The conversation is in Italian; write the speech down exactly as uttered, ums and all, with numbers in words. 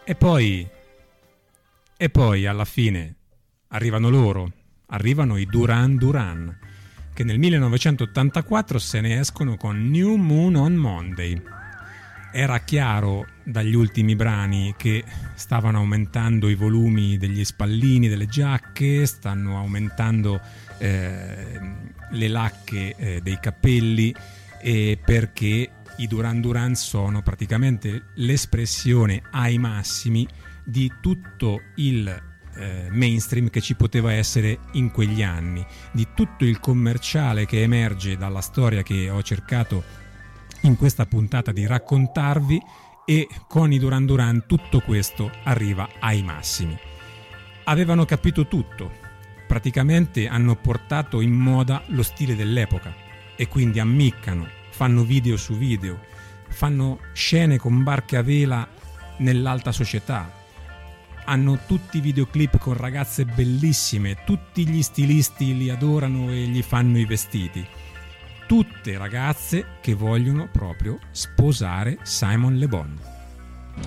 E poi, e poi alla fine arrivano loro, arrivano i Duran Duran, che nel millenovecentottantaquattro se ne escono con New Moon on Monday. Era chiaro dagli ultimi brani che stavano aumentando i volumi degli spallini, delle giacche, stanno aumentando eh, le lacche eh, dei capelli, eh, perché i Duran Duran sono praticamente l'espressione ai massimi di tutto il eh, mainstream che ci poteva essere in quegli anni, di tutto il commerciale che emerge dalla storia che ho cercato in questa puntata di raccontarvi, e con i Duran Duran tutto questo arriva ai massimi. Avevano capito tutto, praticamente hanno portato in moda lo stile dell'epoca e quindi ammiccano, fanno video su video, fanno scene con barche a vela nell'alta società, hanno tutti i videoclip con ragazze bellissime, tutti gli stilisti li adorano e gli fanno i vestiti. Tutte ragazze che vogliono proprio sposare Simon Le Bon.